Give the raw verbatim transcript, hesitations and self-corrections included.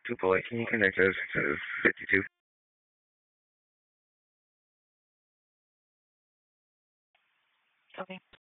too polite. Can you connect us to fifty-two? Okay.